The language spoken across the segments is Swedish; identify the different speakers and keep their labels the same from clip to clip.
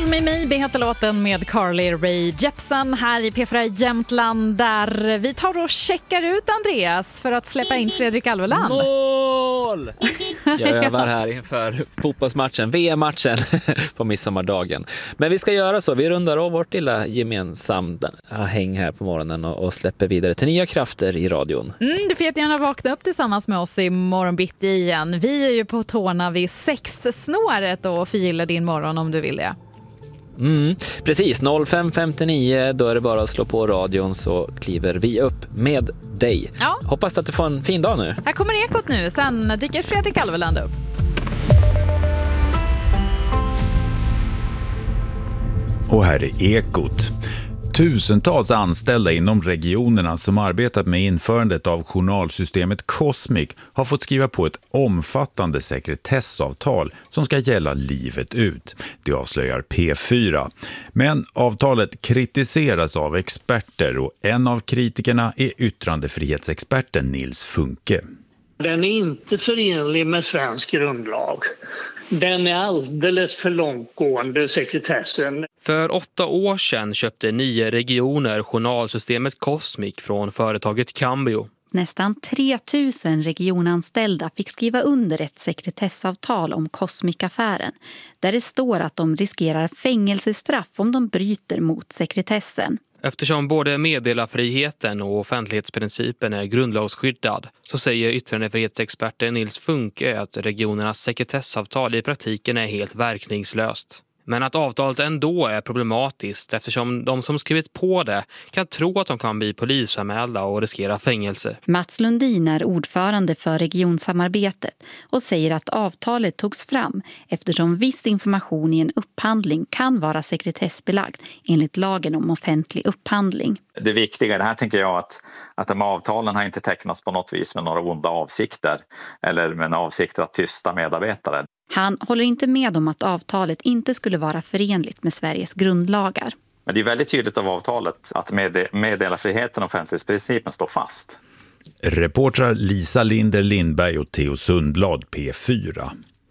Speaker 1: Call Me Maybe heter låten med Carly Rae Jepsen här i P4 Jämtland, där vi tar och checkar ut Andreas för att släppa in Fredrik Alveland.
Speaker 2: Mål! Jag övar här inför fotbollsmatchen, VM-matchen på midsommardagen. Men vi ska göra så, vi rundar av vårt lilla gemensamma häng här på morgonen och släpper vidare till nya krafter i radion.
Speaker 1: Du får jättegärna vakna upp tillsammans med oss i morgonbitti igen. Vi är ju på tårna vid 6-snåret och förgillar din morgon om du vill det.
Speaker 2: Precis, 05.59, då är det bara att slå på radion så kliver vi upp med dig.
Speaker 1: Ja.
Speaker 2: Hoppas att du får en fin dag nu.
Speaker 1: Här kommer Ekot nu, sen dyker Fredrik Alveland upp.
Speaker 3: Och här är Ekot. Tusentals anställda inom regionerna som arbetat med införandet av journalsystemet Cosmic har fått skriva på ett omfattande sekretessavtal som ska gälla livet ut. Det avslöjar P4. Men avtalet kritiseras av experter och en av kritikerna är yttrandefrihetsexperten Nils Funke.
Speaker 4: Den är inte förenlig med svensk grundlag. Den är alldeles för långtgående, sekretessen.
Speaker 5: För 8 år sedan köpte 9 regioner journalsystemet Cosmic från företaget Cambio.
Speaker 6: Nästan 3 000 regionanställda fick skriva under ett sekretessavtal om Cosmic-affären, där det står att de riskerar fängelsestraff om de bryter mot sekretessen.
Speaker 5: Eftersom både meddelarfriheten och offentlighetsprincipen är grundlagsskyddad så säger yttrandefrihetsexperten Nils Funke att regionernas sekretessavtal i praktiken är helt verkningslöst. Men att avtalet ändå är problematiskt eftersom de som skrivit på det kan tro att de kan bli polisanmälda och riskera fängelse.
Speaker 6: Mats Lundin är ordförande för regionsamarbetet och säger att avtalet togs fram eftersom viss information i en upphandling kan vara sekretessbelagd enligt lagen om offentlig upphandling.
Speaker 7: Det viktiga i det här tänker jag att de avtalen har inte tecknats på något vis med några onda avsikter eller med en avsikt att tysta medarbetare.
Speaker 6: Han håller inte med om att avtalet inte skulle vara förenligt med Sveriges grundlagar.
Speaker 7: Men det är väldigt tydligt av avtalet att meddelarfriheten och offentlighetsprincipen står fast.
Speaker 3: Reportrar Lisa Linder Lindberg och Theo Sundblad, P4.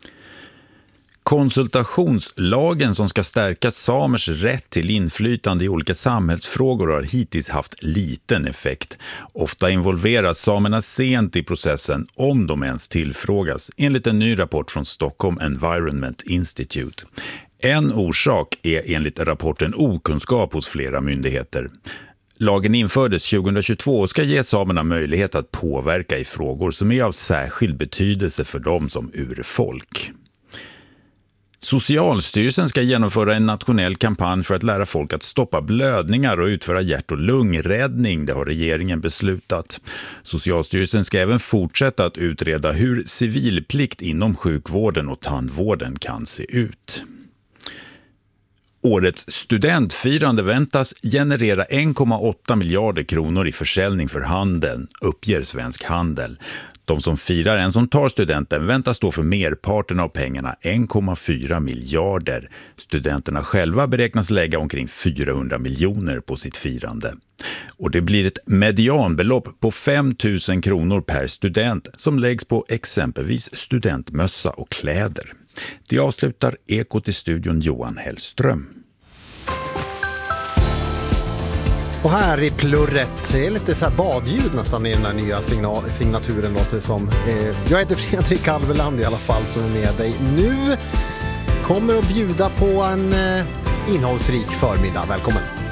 Speaker 3: Konsultationslagen som ska stärka samers rätt till inflytande i olika samhällsfrågor har hittills haft liten effekt. Ofta involveras samerna sent i processen om de ens tillfrågas, enligt en ny rapport från Stockholm Environment Institute. En orsak är enligt rapporten okunskap hos flera myndigheter. Lagen infördes 2022 och ska ge samerna möjlighet att påverka i frågor som är av särskild betydelse för dem som urfolk. Socialstyrelsen ska genomföra en nationell kampanj för att lära folk att stoppa blödningar och utföra hjärt- och lungräddning, det har regeringen beslutat. Socialstyrelsen ska även fortsätta att utreda hur civilplikt inom sjukvården och tandvården kan se ut. Årets studentfirande väntas generera 1,8 miljarder kronor i försäljning för handeln, uppger Svensk Handel. De som firar en som tar studenten väntas stå för merparten av pengarna, 1,4 miljarder. Studenterna själva beräknas lägga omkring 400 miljoner på sitt firande. Och det blir ett medianbelopp på 5 000 kronor per student som läggs på exempelvis studentmössa och kläder. Det avslutar Ekot i studion Johan Hellström.
Speaker 8: Och här i plurret, det är lite så här badljud nästan i den här nya signaturen låter det som. Jag heter Fredrik Alveland i alla fall som är med dig nu. Kommer att bjuda på en innehållsrik förmiddag. Välkommen!